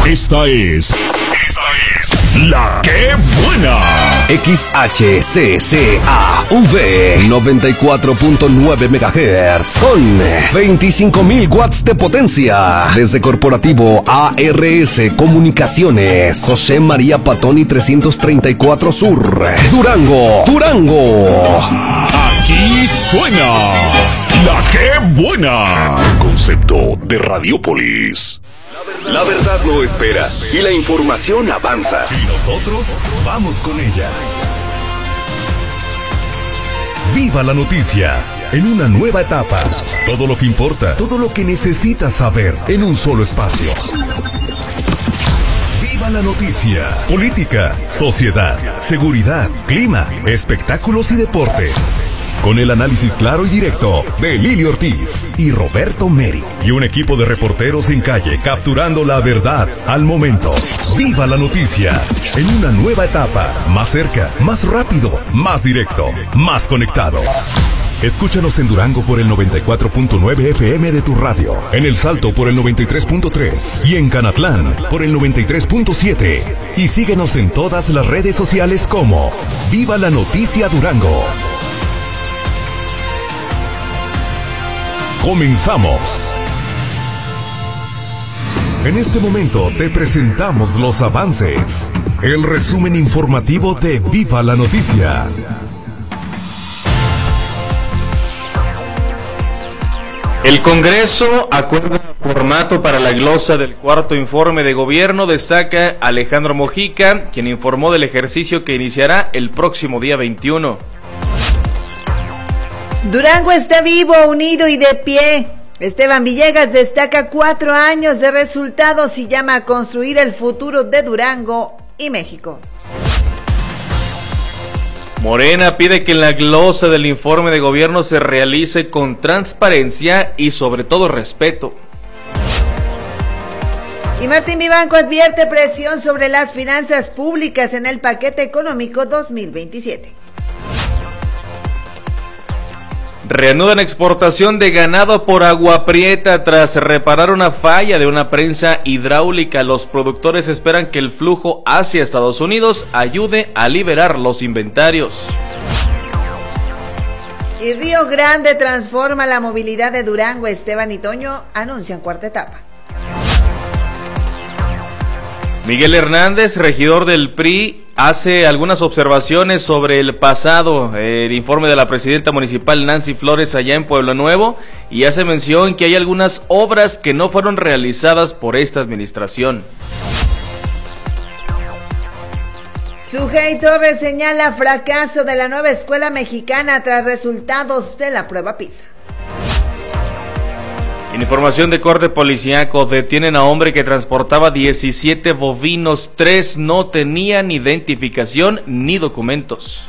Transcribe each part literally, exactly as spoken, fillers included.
Esta es... Esta es... La Que Buena. X H C C A V noventa y cuatro punto nueve megahertz con veinticinco mil watts de potencia. Desde Corporativo A R S Comunicaciones, José María Patoni trescientos treinta y cuatro Sur, Durango, Durango. Aquí suena La Que Buena. Concepto de Radiópolis. La verdad no espera y la información avanza. Y nosotros vamos con ella. Viva la noticia en una nueva etapa. Todo lo que importa, todo lo que necesitas saber en un solo espacio. Viva la noticia. Política, sociedad, seguridad, clima, espectáculos y deportes. Con el análisis claro y directo de Lili Ortiz y Roberto Meri. Y un equipo de reporteros en calle capturando la verdad al momento. ¡Viva la noticia! En una nueva etapa. Más cerca, más rápido, más directo, más conectados. Escúchanos en Durango por el noventa y cuatro punto nueve F M de tu radio. En El Salto por el noventa y tres punto tres. Y en Canatlán por el noventa y tres punto siete. Y síguenos en todas las redes sociales como Viva la Noticia Durango. Comenzamos. En este momento te presentamos los avances. El resumen informativo de Viva la Noticia. El Congreso acuerda formato para la glosa del cuarto informe de gobierno, destaca Alejandro Mojica, quien informó del ejercicio que iniciará el próximo día veintiuno. Durango está vivo, unido y de pie. Esteban Villegas destaca cuatro años de resultados y llama a construir el futuro de Durango y México. Morena pide que la glosa del informe de gobierno se realice con transparencia y sobre todo respeto. Y Martín Vivanco advierte presión sobre las finanzas públicas en el paquete económico dos mil veintisiete. Reanudan exportación de ganado por Agua Prieta tras reparar una falla de una prensa hidráulica. Los productores esperan que el flujo hacia Estados Unidos ayude a liberar los inventarios. Y Río Grande transforma la movilidad de Durango. Esteban y Toño anuncian cuarta etapa. Miguel Hernández, regidor del P R I, hace algunas observaciones sobre el pasado, el informe de la presidenta municipal Nancy Flores allá en Pueblo Nuevo, y hace mención que hay algunas obras que no fueron realizadas por esta administración. Sujei Torres señala fracaso de la nueva escuela mexicana tras resultados de la prueba PISA. En información de corte policíaco, detienen a hombre que transportaba diecisiete bovinos, tres no tenían identificación ni documentos.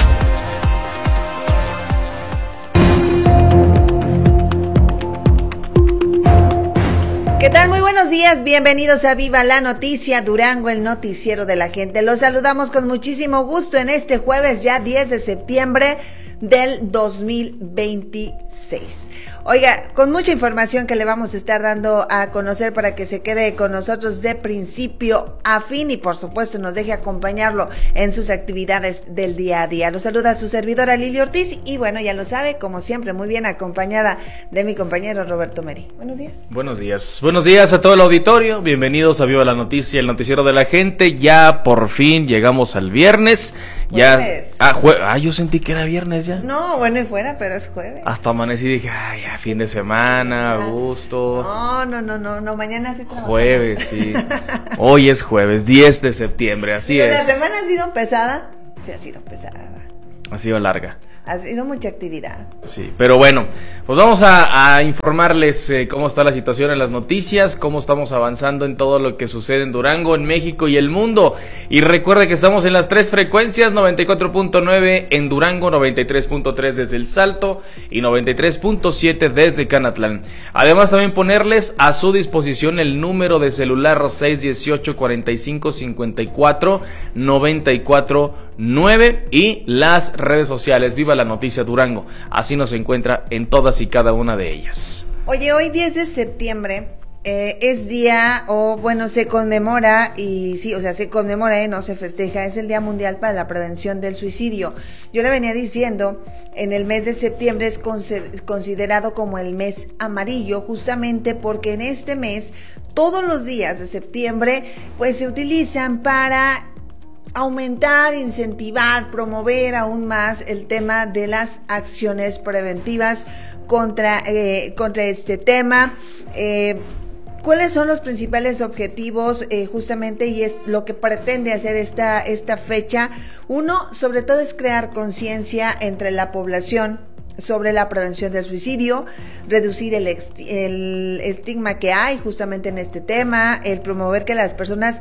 ¿Qué tal? Muy buenos días, bienvenidos a Viva la Noticia Durango, el noticiero de la gente. Los saludamos con muchísimo gusto en este jueves ya diez de septiembre del dos mil veintiséis. Oiga, con mucha información que le vamos a estar dando a conocer para que se quede con nosotros de principio a fin y por supuesto nos deje acompañarlo en sus actividades del día a día. Lo saluda su servidora Lili Ortiz y bueno, ya lo sabe, como siempre, muy bien acompañada de mi compañero Roberto Meri. Buenos días. Buenos días. Buenos días a todo el auditorio. Bienvenidos a Viva la Noticia, el noticiero de la gente. Ya por fin llegamos al viernes. Ya. Jueves. Ah, jue... ah, yo sentí que era viernes ya. No, bueno y fuera, pero es jueves. Hasta amanecí y dije, ay, ya fin de semana, a gusto. No, no, no, no, no, mañana sí trabajamos. Jueves, sí. Hoy es jueves, diez de septiembre, así Pero es. La semana ha sido pesada. Sí, ha sido pesada. Ha sido larga. Ha sido mucha actividad. Sí, pero bueno, pues vamos a, a informarles eh, cómo está la situación en las noticias, cómo estamos avanzando en todo lo que sucede en Durango, en México y el mundo. Y recuerde que estamos en las tres frecuencias, noventa y cuatro punto nueve en Durango, noventa y tres punto tres desde El Salto y noventa y tres punto siete desde Canatlán. Además también ponerles a su disposición el número de celular seis dieciocho, cuarenta y cinco, cincuenta y cuatro, noventa y cuatro nueve y las redes sociales Viva la Noticia Durango, así nos encuentra en todas y cada una de ellas. Oye, hoy diez de septiembre eh, es día, o bueno, se conmemora, y sí, o sea, se conmemora, eh, no se festeja, es el Día Mundial para la Prevención del Suicidio. Yo le venía diciendo, en el mes de septiembre es considerado como el mes amarillo, justamente porque en este mes, todos los días de septiembre, pues se utilizan para aumentar, incentivar, promover aún más el tema de las acciones preventivas contra, eh, contra este tema. Eh, ¿Cuáles son los principales objetivos eh, justamente y es lo que pretende hacer esta, esta fecha? Uno, sobre todo, es crear conciencia entre la población sobre la prevención del suicidio, reducir el, ex, el estigma que hay justamente en este tema, el promover que las personas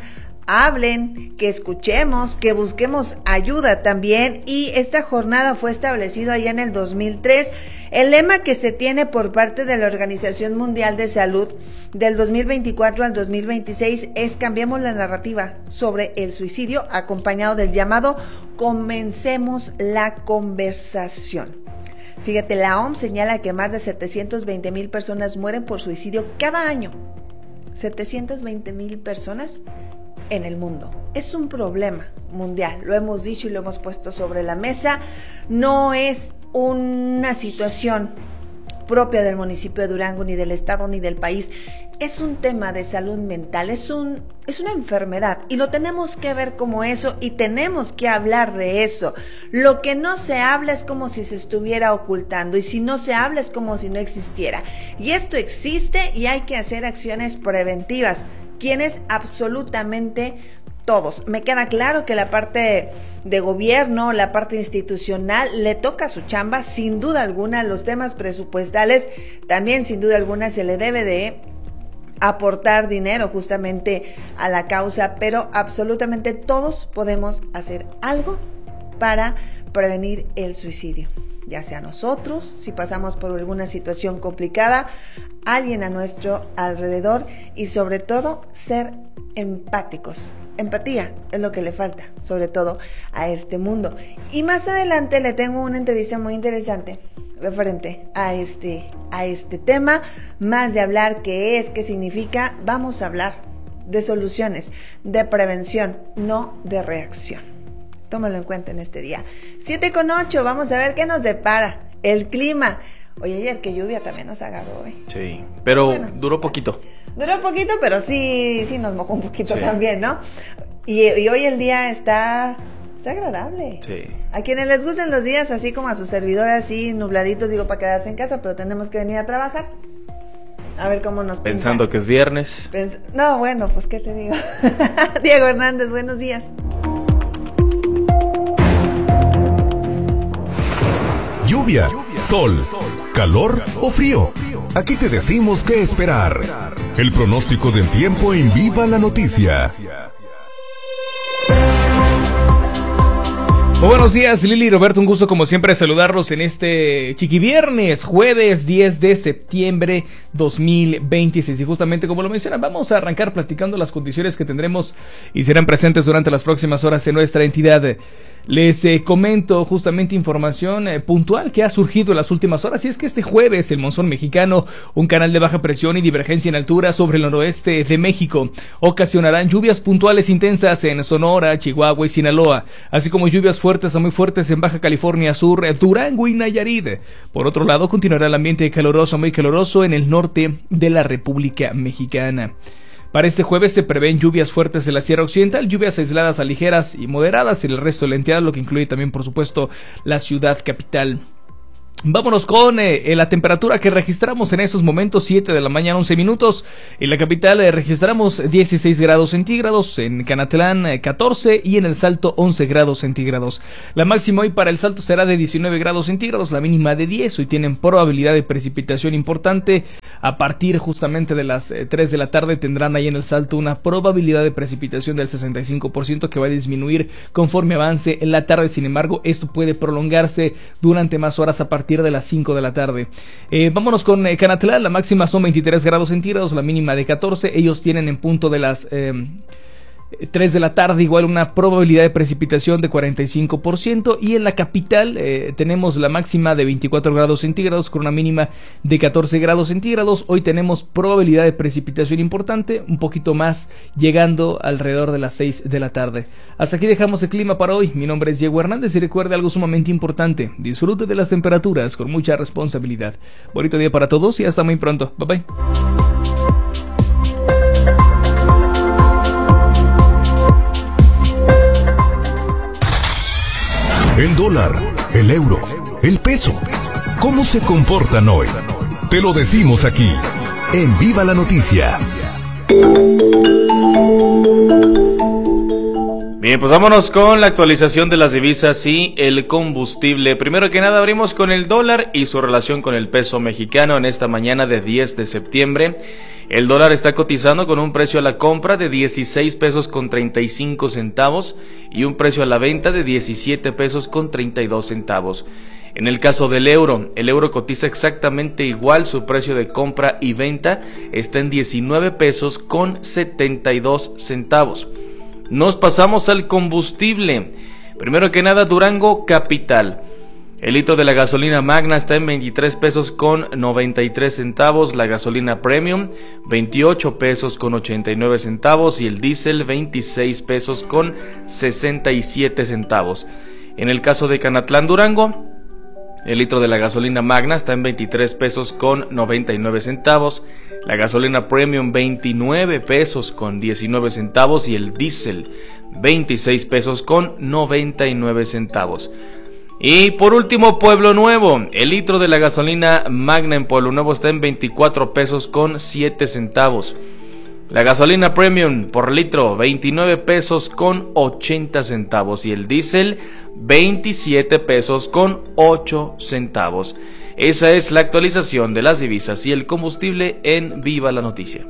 hablen, que escuchemos, que busquemos ayuda también. Y esta jornada fue establecida allá en el dos mil tres. El lema que se tiene por parte de la Organización Mundial de Salud del dos mil veinticuatro al dos mil veintiséis es: cambiemos la narrativa sobre el suicidio, acompañado del llamado comencemos la conversación. Fíjate, la O M S señala que más de setecientos veinte mil personas mueren por suicidio cada año. setecientos veinte mil personas en el mundo. Es un problema mundial, lo hemos dicho y lo hemos puesto sobre la mesa. No es una situación propia del municipio de Durango, ni del estado, ni del país. Es un tema de salud mental, es un es una enfermedad y lo tenemos que ver como eso y tenemos que hablar de eso. Lo que no se habla es como si se estuviera ocultando, y si no se habla es como si no existiera. Y esto existe y hay que hacer acciones preventivas. ¿Quiénes? Absolutamente todos. Me queda claro que la parte de gobierno, la parte institucional, le toca su chamba, sin duda alguna. Los temas presupuestales también, sin duda alguna, se le debe de aportar dinero justamente a la causa, pero absolutamente todos podemos hacer algo para prevenir el suicidio, ya sea nosotros, si pasamos por alguna situación complicada, alguien a nuestro alrededor, y sobre todo ser empáticos. Empatía es lo que le falta, sobre todo a este mundo. Y más adelante le tengo una entrevista muy interesante referente a este, a este tema. Más de hablar qué es, qué significa, vamos a hablar de soluciones, de prevención, no de reacción. Tómalo en cuenta en este día. siete con ocho, vamos a ver qué nos depara el clima. Oye, ayer que lluvia también nos agarró, ¿eh? Sí, pero bueno, duró poquito. Duró poquito, pero sí, sí nos mojó un poquito, sí, también, ¿no? Y, y hoy el día está, está agradable. Sí. A quienes les gusten los días así como a sus servidores, así nubladitos, digo, para quedarse en casa, pero tenemos que venir a trabajar. A ver cómo nos pinta. Pensando que es viernes. Pens- no, bueno, pues qué te digo. Diego Hernández, buenos días. Lluvia, sol, calor o frío. Aquí te decimos qué esperar. El pronóstico del tiempo en Viva la Noticia. Muy buenos días, Lili y Roberto, un gusto como siempre saludarlos en este chiquiviernes, jueves diez de septiembre dos mil veintiséis. Y justamente como lo mencionan, vamos a arrancar platicando las condiciones que tendremos y serán presentes durante las próximas horas en nuestra entidad. Les eh, comento justamente información eh, puntual que ha surgido en las últimas horas, y es que este jueves el monzón mexicano, un canal de baja presión y divergencia en altura sobre el noroeste de México, ocasionarán lluvias puntuales intensas en Sonora, Chihuahua y Sinaloa, así como lluvias fuertes a muy fuertes en Baja California Sur, Durango y Nayarit. Por otro lado, continuará el ambiente caluroso a muy caluroso en el norte de la República Mexicana. Para este jueves se prevén lluvias fuertes en la Sierra Occidental, lluvias aisladas a ligeras y moderadas en el resto de la entidad, lo que incluye también, por supuesto, la ciudad capital. Vámonos con eh, la temperatura que registramos en esos momentos, siete de la mañana, once minutos. En la capital eh, registramos dieciséis grados centígrados, en Canatlán eh, catorce y en El Salto once grados centígrados. La máxima hoy para El Salto será de diecinueve grados centígrados, la mínima de diez. Hoy tienen probabilidad de precipitación importante. A partir justamente de las eh, tres de la tarde tendrán ahí en El Salto una probabilidad de precipitación del sesenta y cinco por ciento que va a disminuir conforme avance en la tarde. Sin embargo, esto puede prolongarse durante más horas a partir de las cinco de la tarde. Eh, vámonos con eh, Canatlán, la máxima son veintitrés grados centígrados, la mínima de catorce. Ellos tienen en punto de las... Eh, tres de la tarde, igual una probabilidad de precipitación de cuarenta y cinco por ciento. Y en la capital eh, tenemos la máxima de veinticuatro grados centígrados con una mínima de catorce grados centígrados. Hoy tenemos probabilidad de precipitación importante, un poquito más, llegando alrededor de las seis de la tarde. Hasta aquí dejamos el clima para hoy. Mi nombre es Diego Hernández y recuerde algo sumamente importante: disfrute de las temperaturas con mucha responsabilidad. Bonito día para todos y hasta muy pronto. Bye bye. El dólar, el euro, el peso. ¿Cómo se comportan hoy? Te lo decimos aquí, en Viva la Noticia. Bien, pues vámonos con la actualización de las divisas y el combustible. Primero que nada, abrimos con el dólar y su relación con el peso mexicano en esta mañana de diez de septiembre. El dólar está cotizando con un precio a la compra de dieciséis pesos con treinta y cinco centavos y un precio a la venta de diecisiete pesos con treinta y dos centavos. En el caso del euro, el euro cotiza exactamente igual, su precio de compra y venta está en diecinueve pesos con setenta y dos centavos. Nos pasamos al combustible. Primero que nada, Durango capital. El litro de la gasolina magna está en veintitrés pesos con noventa y tres centavos, la gasolina premium veintiocho pesos con ochenta y nueve centavos y el diésel veintiséis pesos con sesenta y siete centavos. En el caso de Canatlán, Durango, el litro de la gasolina magna está en veintitrés pesos con noventa y nueve centavos, la gasolina premium veintinueve pesos con diecinueve centavos y el diésel veintiséis pesos con noventa y nueve centavos. Y por último, Pueblo Nuevo, el litro de la gasolina magna en Pueblo Nuevo está en veinticuatro pesos con siete centavos. La gasolina premium por litro veintinueve pesos con ochenta centavos y el diésel veintisiete pesos con ocho centavos. Esa es la actualización de las divisas y el combustible en Viva la Noticia.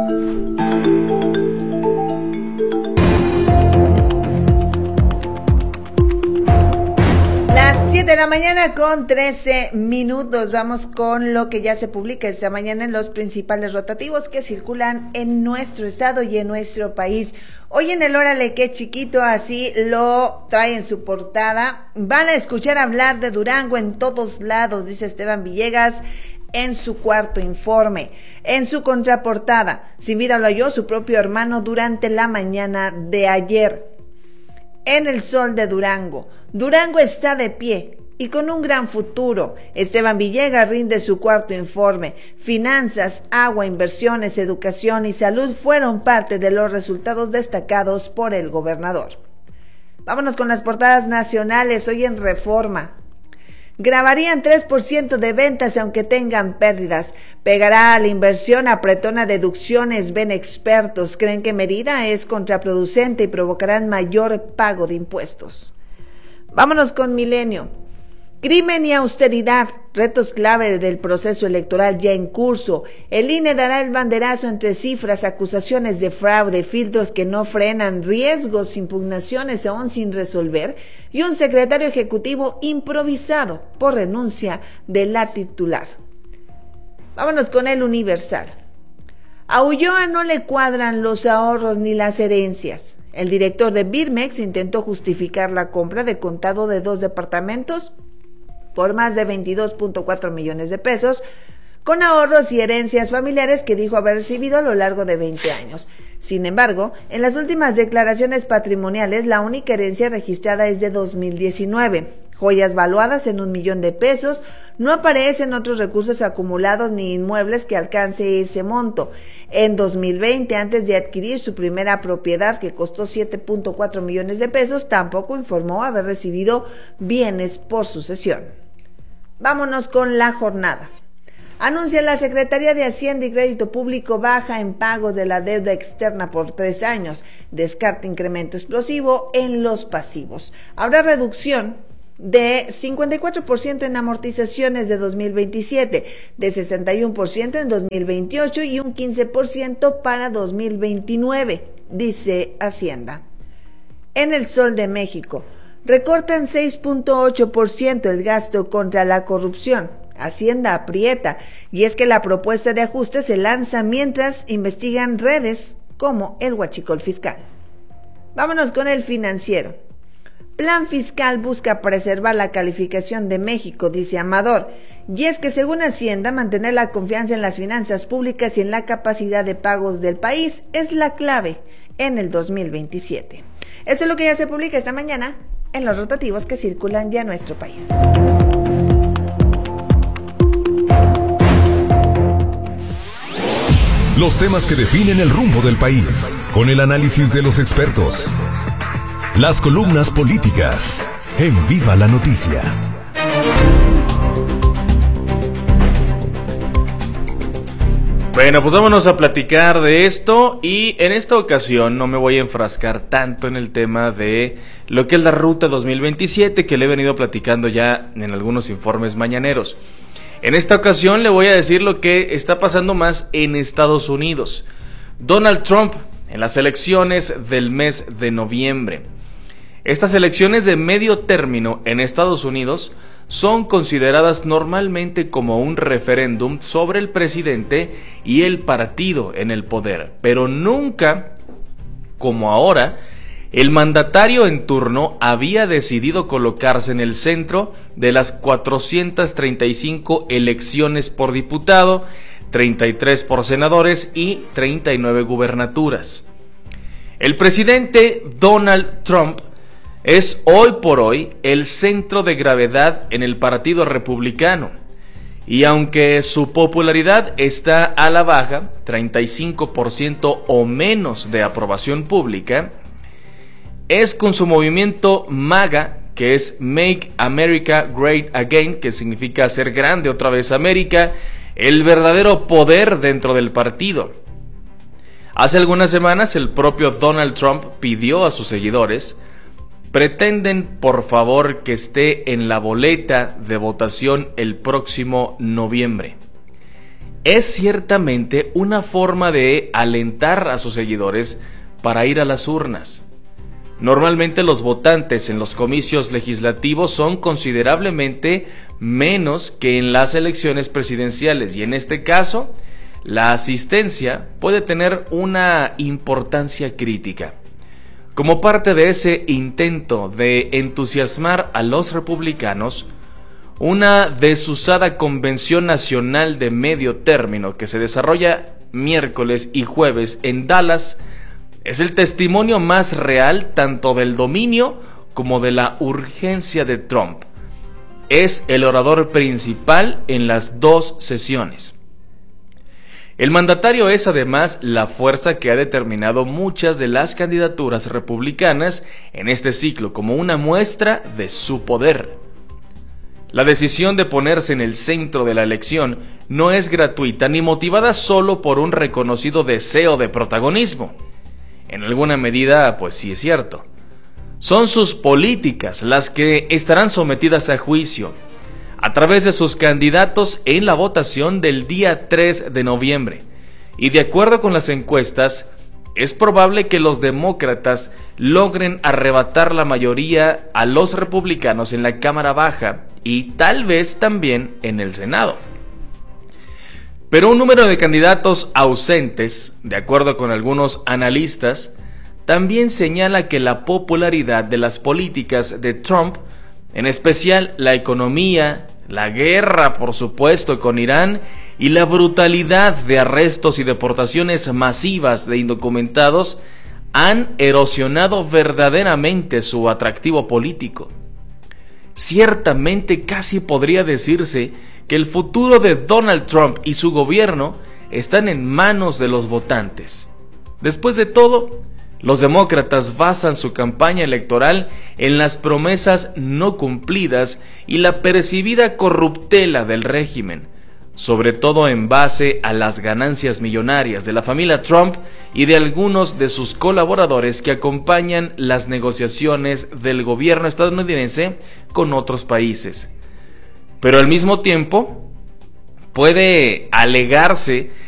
siete de la mañana con trece minutos. Vamos con lo que ya se publica esta mañana en los principales rotativos que circulan en nuestro estado y en nuestro país. Hoy en el Órale Qué Chiquito, así lo trae en su portada. Van a escuchar hablar de Durango en todos lados, dice Esteban Villegas en su cuarto informe. En su contraportada, sin vida lo halló su propio hermano durante la mañana de ayer. En el Sol de Durango, Durango está de pie y con un gran futuro. Esteban Villegas rinde su cuarto informe. Finanzas, agua, inversiones, educación y salud fueron parte de los resultados destacados por el gobernador. Vámonos con las portadas nacionales. Hoy en Reforma. Grabarían tres por ciento de ventas aunque tengan pérdidas. Pegará a la inversión apretona deducciones, ven expertos. Creen que medida es contraproducente y provocarán mayor pago de impuestos. Vámonos con Milenio. Crimen y austeridad, retos clave del proceso electoral ya en curso. El I N E dará el banderazo entre cifras, acusaciones de fraude, filtros que no frenan, riesgos, impugnaciones aún sin resolver y un secretario ejecutivo improvisado por renuncia de la titular. Vámonos con el Universal. A Ulloa no le cuadran los ahorros ni las herencias. El director de Birmex intentó justificar la compra de contado de dos departamentos por más de veintidós punto cuatro millones de pesos, con ahorros y herencias familiares que dijo haber recibido a lo largo de veinte años. Sin embargo, en las últimas declaraciones patrimoniales, la única herencia registrada es de dos mil diecinueve. Joyas valuadas en un millón de pesos, no aparecen otros recursos acumulados ni inmuebles que alcance ese monto. En dos mil veinte, antes de adquirir su primera propiedad que costó siete punto cuatro millones de pesos, tampoco informó haber recibido bienes por sucesión. Vámonos con La Jornada. Anuncia la Secretaría de Hacienda y Crédito Público baja en pagos de la deuda externa por tres años. Descarta incremento explosivo en los pasivos. Habrá reducción de cincuenta y cuatro por ciento en amortizaciones de dos mil veintisiete, de sesenta y uno por ciento en dos mil veintiocho y un quince por ciento para dos mil veintinueve, dice Hacienda. En el Sol de México, recortan seis punto ocho por ciento el gasto contra la corrupción. Hacienda aprieta, y es que la propuesta de ajuste se lanza mientras investigan redes como el huachicol fiscal. Vámonos con El Financiero. Plan fiscal busca preservar la calificación de México, dice Amador. Y es que según Hacienda, mantener la confianza en las finanzas públicas y en la capacidad de pagos del país es la clave en el dos mil veintisiete. Esto es lo que ya se publica esta mañana en los rotativos que circulan ya en nuestro país. Los temas que definen el rumbo del país, con el análisis de los expertos. Las columnas políticas, en Viva la Noticia. Bueno, pues vámonos a platicar de esto y en esta ocasión no me voy a enfrascar tanto en el tema de lo que es la Ruta dos mil veintisiete que le he venido platicando ya en algunos informes mañaneros. En esta ocasión le voy a decir lo que está pasando más en Estados Unidos. Donald Trump en las elecciones del mes de noviembre. Estas elecciones de medio término en Estados Unidos son consideradas normalmente como un referéndum sobre el presidente y el partido en el poder, pero nunca, como ahora, el mandatario en turno había decidido colocarse en el centro de las cuatrocientas treinta y cinco elecciones por diputado, treinta y tres por senadores y treinta y nueve gubernaturas. El presidente Donald Trump es hoy por hoy el centro de gravedad en el Partido Republicano. Y aunque su popularidad está a la baja, treinta y cinco por ciento o menos de aprobación pública, es con su movimiento MAGA, que es Make America Great Again, que significa hacer grande otra vez América, el verdadero poder dentro del partido. Hace algunas semanas el propio Donald Trump pidió a sus seguidores: pretenden por favor que esté en la boleta de votación el próximo noviembre. Es ciertamente una forma de alentar a sus seguidores para ir a las urnas. Normalmente los votantes en los comicios legislativos son considerablemente menos que en las elecciones presidenciales y en este caso la asistencia puede tener una importancia crítica. Como parte de ese intento de entusiasmar a los republicanos, una desusada convención nacional de medio término que se desarrolla miércoles y jueves en Dallas es el testimonio más real tanto del dominio como de la urgencia de Trump. Es el orador principal en las dos sesiones. El mandatario es además la fuerza que ha determinado muchas de las candidaturas republicanas en este ciclo como una muestra de su poder. La decisión de ponerse en el centro de la elección no es gratuita ni motivada solo por un reconocido deseo de protagonismo. En alguna medida, pues sí es cierto. Son sus políticas las que estarán sometidas a juicio a través de sus candidatos en la votación del día tres de noviembre. Y de acuerdo con las encuestas, es probable que los demócratas logren arrebatar la mayoría a los republicanos en la Cámara Baja y tal vez también en el Senado. Pero un número de candidatos ausentes, de acuerdo con algunos analistas, también señala que la popularidad de las políticas de Trump, en especial la economía, la guerra, por supuesto, con Irán y la brutalidad de arrestos y deportaciones masivas de indocumentados han erosionado verdaderamente su atractivo político. Ciertamente casi podría decirse que el futuro de Donald Trump y su gobierno están en manos de los votantes. Después de todo, los demócratas basan su campaña electoral en las promesas no cumplidas y la percibida corruptela del régimen, sobre todo en base a las ganancias millonarias de la familia Trump y de algunos de sus colaboradores que acompañan las negociaciones del gobierno estadounidense con otros países. Pero al mismo tiempo, puede alegarse